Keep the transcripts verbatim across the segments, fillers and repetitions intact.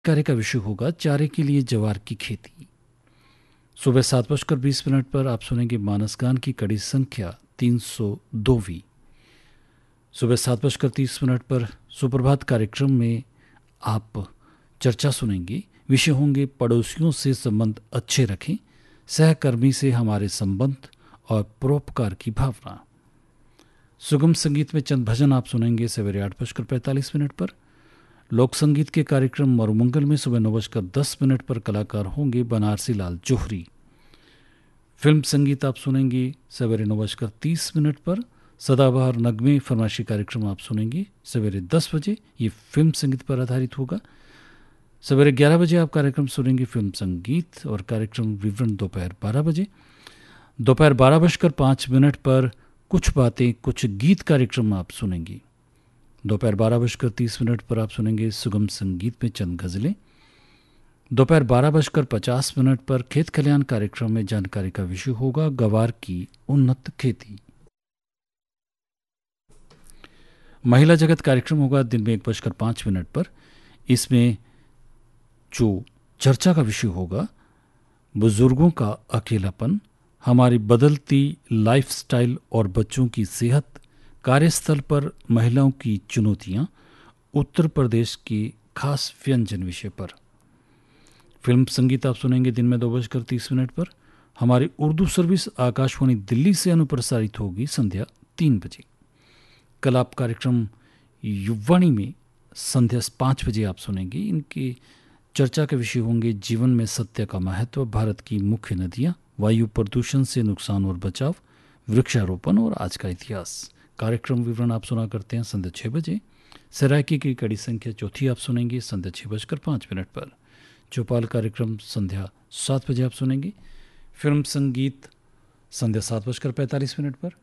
कार्य का विषय होगा चारे के लिए जवार की खेती। सुबह सात बजकर बीस मिनट पर आप सुनेंगे मानस गान की कड़ी संख्या तीन सौ दोवीं। सुबह सात बजकर तीस मिनट पर सुप्रभात कार्यक्रम में आप चर्चा सुनेंगे। विषय होंगे पड़ोसियों से संबंध अच्छे रखें, सहकर्मी से हमारे संबंध और परोपकार की भावना। सुगम संगीत में चंद भजन आप सुनेंगे सवेरे आठ बजकर पैंतालीस मिनट पर। लोक संगीत के कार्यक्रम मरुमंगल में सुबह नौ बजकर दस मिनट पर कलाकार होंगे बनारसी लाल जोहरी। फिल्म संगीत आप सुनेंगे सवेरे नौ बजकर तीस मिनट पर। सदाबहार नगमे फरमाइशी कार्यक्रम आप सुनेंगे सवेरे दस बजे। ये फिल्म संगीत पर आधारित होगा। सवेरे ग्यारह बजे आप कार्यक्रम सुनेंगे फिल्म संगीत और कार्यक्रम विवरण दोपहर बारह बजे। दोपहर बारह बजकर पाँच मिनट पर कुछ बातें कुछ गीत कार्यक्रम आप सुनेंगे। दोपहर बारह बजकर तीस मिनट पर आप सुनेंगे सुगम संगीत में चंद गज़लें। दोपहर बारह बजकर पचास मिनट पर खेत खलियान कार्यक्रम में जानकारी का विषय होगा गवार की उन्नत खेती। महिला जगत कार्यक्रम होगा दिन में एक बजकर पाँच मिनट पर। इसमें जो चर्चा का विषय होगा बुजुर्गों का अकेलापन, हमारी बदलती लाइफस्टाइल और बच्चों की सेहत, कार्यस्थल पर महिलाओं की चुनौतियां, उत्तर प्रदेश की खास व्यंजन विषय पर। फिल्म संगीत आप सुनेंगे दिन में दो बजकर तीस मिनट पर। हमारी उर्दू सर्विस आकाशवाणी दिल्ली से अनुप्रसारित होगी संध्या तीन बजे। कल आप कार्यक्रम युवाणी में संध्या पाँच बजे आप सुनेंगे। इनकी चर्चा के विषय होंगे जीवन में सत्य का महत्व, भारत की मुख्य नदियाँ, वायु प्रदूषण से नुकसान और बचाव, वृक्षारोपण और आज का इतिहास। कार्यक्रम विवरण आप सुना करते हैं संध्या छः बजे। सरायकी की कड़ी संख्या चौथी आप सुनेंगे संध्या छः बजकर पाँच मिनट पर। चौपाल कार्यक्रम संध्या सात बजे आप सुनेंगे। फिल्म संगीत संध्या सात बजकर पैंतालीस मिनट पर।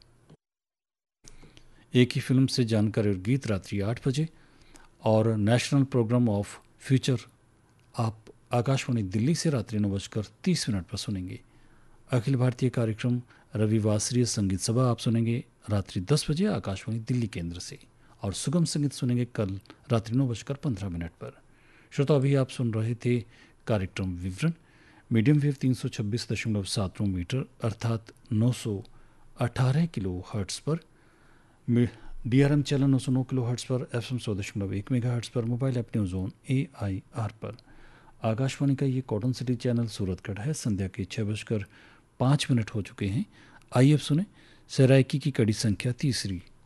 एक ही फिल्म से जानकारी और गीत रात्रि आठ बजे। और नेशनल प्रोग्राम ऑफ फ्यूचर आप आकाशवाणी दिल्ली से रात्रि नौ बजकर तीस मिनट पर सुनेंगे। अखिल भारतीय कार्यक्रम रविवासरीय संगीत सभा आप सुनेंगे रात्रि दस बजे आकाशवाणी दिल्ली केंद्र से। और सुगम संगीत सुनेंगे कल रात्रि नौ बजकर पंद्रह मिनट पर। श्रोता अभी आप सुन रहे थे कार्यक्रम विवरण मीडियम वेव तीन सौ छब्बीस दशमलव सात मीटर अर्थात नौ सौ अठारह किलो हर्ट्स पर, डी आर एम चैनल नौ सौ नौ किलो हर्ट्स पर, एफ एम सौ दशमलव एक मेगा हर्ट्स पर, mobile app news on A I R पर। आकाशवाणी का ये कॉटन सिटी चैनल सूरतगढ़ है। संध्या के छः बजकर पाँच मिनट हो चुके हैं। आइए अब सुने सरायकी की कड़ी संख्या तीसरी।